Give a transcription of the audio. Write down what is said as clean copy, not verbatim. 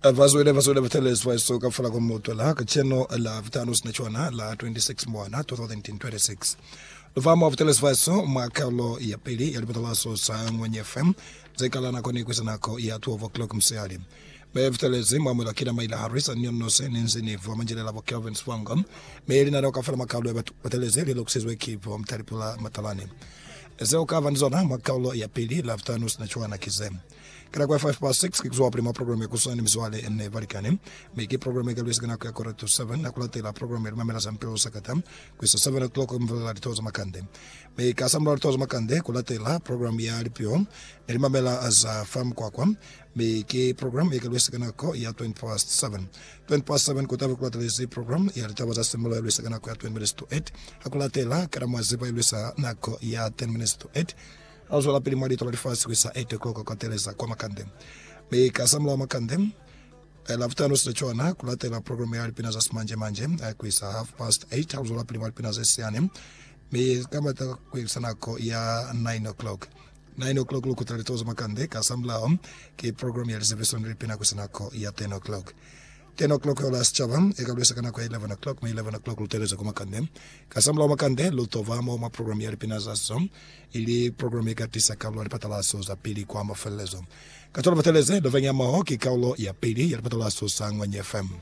Vazwele vatelezwa isoka fala kwa moto la kacheno la vitano sinachwana la 26 mwana 2026. Luvama vatelezwa iso makalo ya pili yalipatala so sa mwenye FM zekala na koni kwisanako ya 12 o'clock msiali. Vitelezi mamula kila maila harisa nionose ninzini vwa manjile lavo Kelvin Swangam meili na doka fala makalo ya vatelezi lilo kusizwe kipo mtaripula matalani. Ezeo kavanzona makalo ya pili la vitano sinachwana kizem. Kaya kwa 5 past 6 kikuzwa prima program ya kusani mizwale ene varikani. Miki program ya galwezi gana kwa to 7 na kulate la program ya mamela sampiro sakata kwisa 7 o'clock mvela litoza makande. Miki asamla litoza makande kulate la program ya lipio mamela as fam kwa miki program ya galwezi gana kwa ya 20 past 7 20 past 7 kutabu kulate lezi program ya litawaza simula ya lwezi gana kwa 20 minutes to 8 hakulate la karama ziba ya lwezi nako ya 10 minutes to 8 also la pili mwadi tolari fast kwisa 8 o'clock kwa teleza kwa makande. Mika samla makande la vitano sinachwana kulate la program ya alipina za smanje manje kwisa 8:30 also la pili mwadi pina za siane. Mika kama ta kwisa nako ya 9 o'clock 9 o'clock luku talitoza makande kasamla ki program ya reservation alipina kwisa nako ya 10 o'clock 10 o'clock ya last chava ikabisa kana kwa 11 o'clock ma 11 o'clock luteleza kwa makande kasamla makande lutovamo ma program ya alipina za som ili program ya katisa kablo alipata laso za pili kwa mafelezo katola bateleze dovenya maho ki kaulo ya pili alipata laso sa mwenye FM